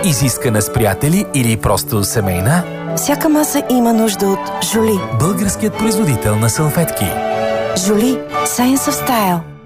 Изискана с приятели или просто семейна? Всяка маса има нужда от Жоли. Българският производител на салфетки. Жоли – Science of Style.